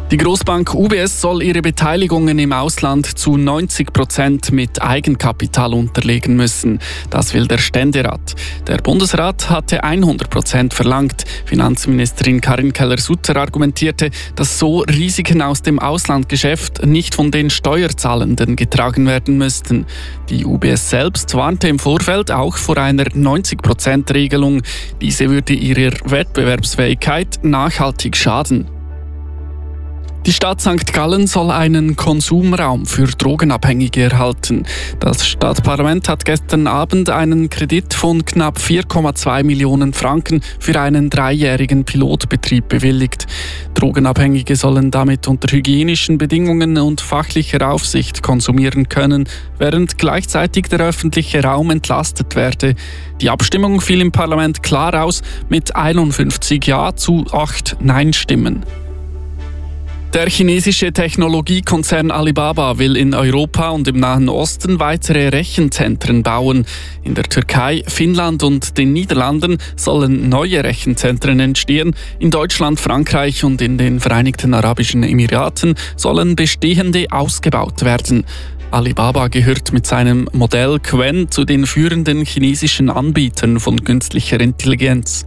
Die Grossbank UBS soll ihre Beteiligungen im Ausland zu 90% mit Eigenkapital unterlegen müssen. Das will der Ständerat. Der Bundesrat hatte 100% verlangt. Finanzministerin Karin Keller-Sutter argumentierte, dass so Risiken aus dem Auslandgeschäft nicht von den Steuerzahlenden getragen werden müssten. Die UBS selbst warnte im Vorfeld auch vor einer 90%-Regelung. Diese würde ihrer Wettbewerbsfähigkeit nachhaltig schaden. Die Stadt St. Gallen soll einen Konsumraum für Drogenabhängige erhalten. Das Stadtparlament hat gestern Abend einen Kredit von knapp 4,2 Millionen Franken für einen 3-jährigen Pilotbetrieb bewilligt. Drogenabhängige sollen damit unter hygienischen Bedingungen und fachlicher Aufsicht konsumieren können, während gleichzeitig der öffentliche Raum entlastet werde. Die Abstimmung fiel im Parlament klar aus mit 51 Ja zu 8 Nein-Stimmen. Der chinesische Technologiekonzern Alibaba will in Europa und im Nahen Osten weitere Rechenzentren bauen. In der Türkei, Finnland und den Niederlanden sollen neue Rechenzentren entstehen. In Deutschland, Frankreich und in den Vereinigten Arabischen Emiraten sollen bestehende ausgebaut werden. Alibaba gehört mit seinem Modell Qwen zu den führenden chinesischen Anbietern von künstlicher Intelligenz.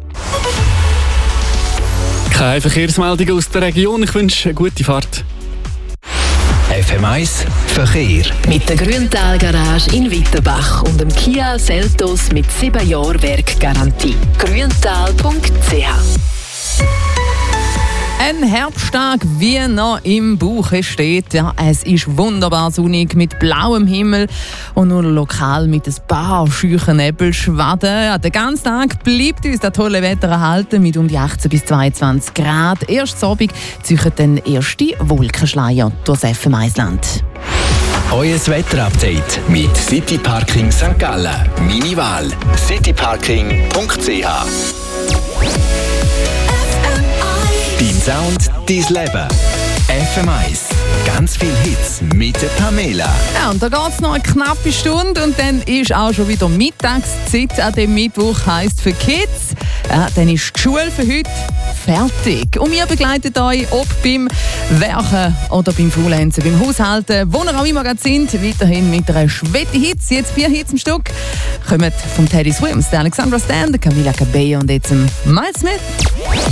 Keine Verkehrsmeldungen aus der Region. Ich wünsche eine gute Fahrt. FM1 Verkehr. Mit der Grüntal Garage in Wittenbach und dem Kia Seltos mit 7 Jahren Werkgarantie. grüntal.ch. Ein Herbsttag wie noch im Buche steht. Ja, es ist wunderbar sonnig mit blauem Himmel und nur lokal mit ein paar scheuchen Nebelschwaden. Ja, den ganzen Tag bleibt uns das tolle Wetter erhalten mit um die 18 bis 22 Grad. Erst Abend ziehen dann erste Wolkenschleier durchs FM1-Land. Euer Wetterupdate mit City Parking St. Gallen. Meine Wahl cityparking.ch. Dein Sound, dein Leben. FM1. Ganz viel Hits mit der Pamela. Ja, und da geht es noch eine knappe Stunde und dann ist auch schon wieder Mittagszeit. An dem Mittwoch heisst für Kids, ja, dann ist die Schule für heute fertig. Und wir begleiten euch, ob beim Werken oder beim Faulenzen, beim Haushalten, wo ihr auch immer gerade sind, weiterhin mit einer Schwette Hits. Jetzt 4 Hits am Stück. Kommen vom Teddy Swims, der Alexandra Stan, der Camila Cabello und jetzt Miles Smith.